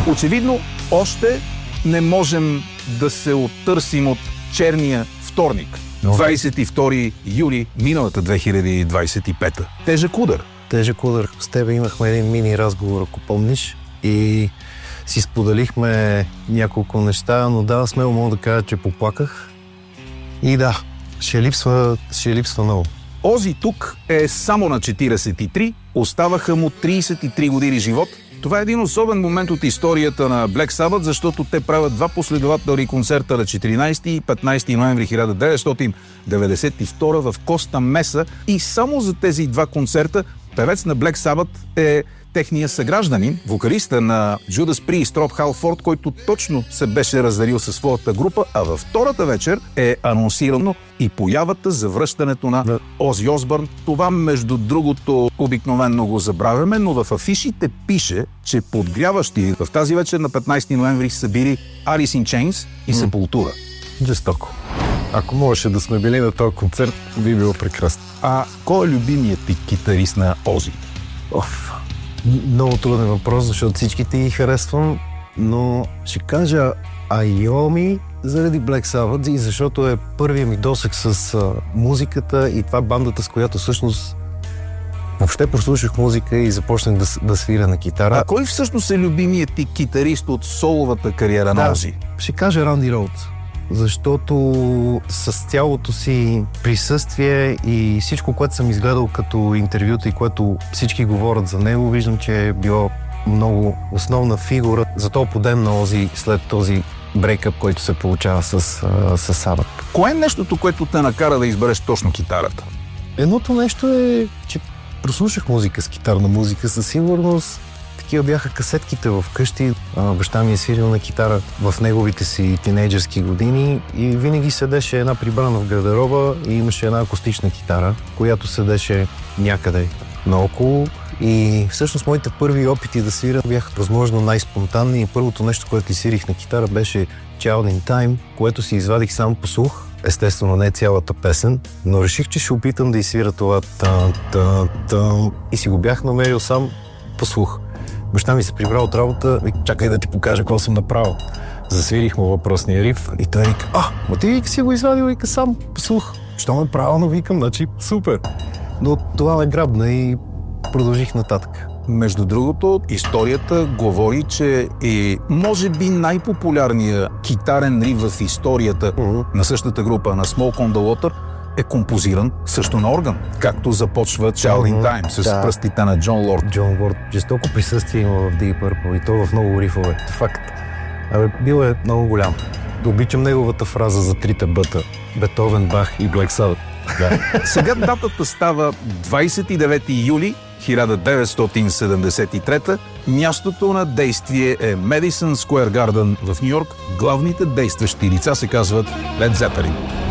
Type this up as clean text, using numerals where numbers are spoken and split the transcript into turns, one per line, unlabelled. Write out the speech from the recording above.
Очевидно, още не можем да се оттърсим от черния вторник. 22 юли миналата 2025. Тежък удар.
Тежък удар. С тебе имахме един мини разговор, ако помниш, и си споделихме няколко неща, но да, смело мога да кажа, че поплаках. И да, ще липсва много.
Ози тук е само на 43, оставаха му 33 години живот. Това е един особен момент от историята на Black Sabbath, защото те правят два последователни концерта на 14 и 15 ноември 1992 в Коста Меса и само за тези два концерта певец на Black Sabbath е техния съгражданин, вокалиста на Judas Priest Роб Халфорд, който точно се беше раздарил със своята група, а във втората вечер е анонсирано и появата за връщането на Ози Осбърн. Това, между другото, обикновено го забравяме, но в афишите пише, че подгряващи в тази вечер на 15 ноември са били Alice in Chains и Sepultura.
Жестоко. Ако можеше да сме били на този концерт, би било прекрасно.
А кой е любимият ти китарист на Ози?
Много труден въпрос, защото всичките ги харесвам, но ще кажа Айоми заради Black Sabbath и защото е първият ми досег с музиката и това бандата, с която всъщност въобще прослушах музика и започнах да свиря на китара.
А кой всъщност е любимият ти китарист от соловата кариера на Ози?
Ще кажа Ранди Роудс, защото с цялото си присъствие и всичко, което съм изгледал като интервюта и което всички говорят за него, виждам, че е било много основна фигура за този подем на Ози след този брейкъп, който се получава с Sabbath.
Кое е нещото, което те накара да избереш точно китарата?
Едното нещо е, че прослушах музика с китарна музика, със сигурност. Такива бяха касетките в къщи. Баща ми е свирил на китара в неговите си тинейджърски години и винаги седеше една прибрана в гардероба и имаше една акустична китара, която седеше някъде наоколо. И всъщност моите първи опити да свиря бяха възможно най-спонтанни и първото нещо, което ли свирих на китара, беше Child in Time, което си извадих сам по слух. Естествено не цялата песен, но реших, че ще опитам да изсвиря това та и си го бях намерил сам по слух. Баща ми се прибра от работа, вика, чакай да ти покажа какво съм направил. Засвирих му въпросния риф и той вика, ма ти вика си го извадил, вика сам по слух. Що ме правилно викам, значи супер. Но това ме грабна и продължих нататък.
Между другото, историята говори, че е може би най-популярният китарен риф в историята на същата група, на Smoke on the Water, е композиран също на орган, както започва Child in Time с пръстите на Джон Лорд.
Джон Лорд. Жестоко присъствие има в Deep Purple и то в много рифове. Факт. Бил е много голям. Обичам неговата фраза за трите бъта. Бетовен, Бах и Black Sabbath.
Да. Сега датата става 29 юли 1973. Мястото на действие е Madison Square Garden в Ню Йорк. Главните действащи лица се казват Led Zeppelin.